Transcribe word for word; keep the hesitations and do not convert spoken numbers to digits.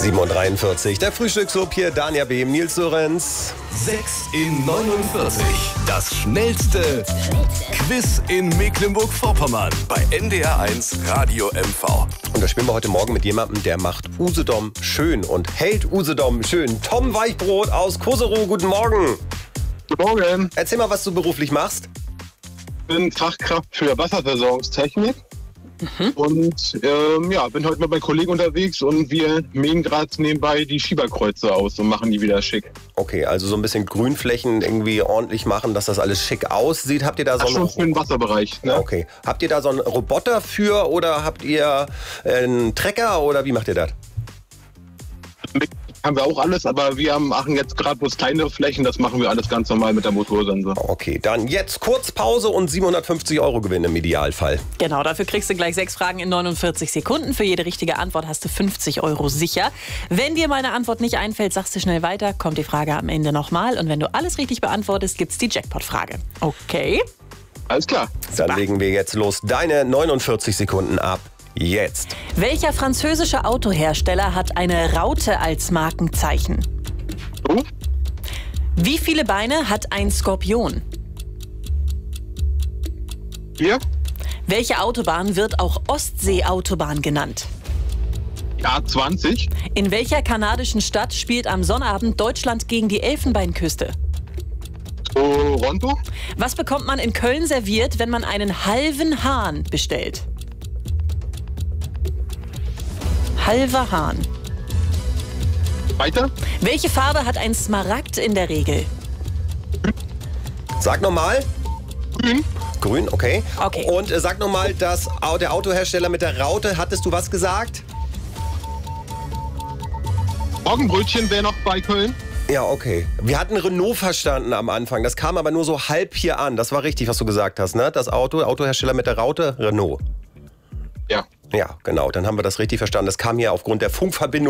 sieben Uhr dreiundvierzig, der Frühstücksclub hier, Dania Behm, Nils Lorenz. sechs in neunundvierzig. Das schnellste Quiz in Mecklenburg-Vorpommern bei N D R eins Radio M V. Und da spielen wir heute Morgen mit jemandem, der macht Usedom schön und hält Usedom schön. Tom Weichbrot aus Koserow, guten Morgen. Guten Morgen. Erzähl mal, was du beruflich machst. Ich bin Fachkraft für Wasserversorgungstechnik. Mhm. Und ähm, ja, bin heute mit meinem Kollegen unterwegs und wir mähen gerade nebenbei die Schieberkreuze aus und machen die wieder schick. Okay, also so ein bisschen Grünflächen irgendwie ordentlich machen, dass das alles schick aussieht. Habt ihr da so einen... schon für den Wasserbereich, ne? Okay. Habt ihr da so einen Roboter für oder habt ihr einen Trecker oder wie macht ihr das? Haben wir auch alles, aber wir machen jetzt gerade bloß kleinere Flächen, das machen wir alles ganz normal mit der Motorsense. Okay, dann jetzt kurz Pause und siebenhundertfünfzig Euro Gewinn im Idealfall. Genau, dafür kriegst du gleich sechs Fragen in neunundvierzig Sekunden. Für jede richtige Antwort hast du fünfzig Euro sicher. Wenn dir meine Antwort nicht einfällt, sagst du schnell weiter, kommt die Frage am Ende nochmal. Und wenn du alles richtig beantwortest, gibt's die Jackpot-Frage. Okay? Alles klar. Dann Super. Legen wir jetzt los. Deine neunundvierzig Sekunden ab. Jetzt. Welcher französische Autohersteller hat eine Raute als Markenzeichen? Oh? Wie viele Beine hat ein Skorpion? Hier? Welche Autobahn wird auch Ostsee-Autobahn genannt? A zwanzig. In welcher kanadischen Stadt spielt am Sonnabend Deutschland gegen die Elfenbeinküste? Toronto. Was bekommt man in Köln serviert, wenn man einen halben Hahn bestellt? Halber Hahn. Weiter. Welche Farbe hat ein Smaragd in der Regel? Sag nochmal. Grün. Grün, okay. Okay. Und äh, sag nochmal, dass der Autohersteller mit der Raute, hattest du was gesagt? Morgenbrötchen wäre noch bei Köln. Ja, okay. Wir hatten Renault verstanden am Anfang. Das kam aber nur so halb hier an. Das war richtig, was du gesagt hast, ne? Das Auto, Autohersteller mit der Raute, Renault. Ja. Ja, genau. Dann haben wir das richtig verstanden. Das kam hier aufgrund der Funkverbindung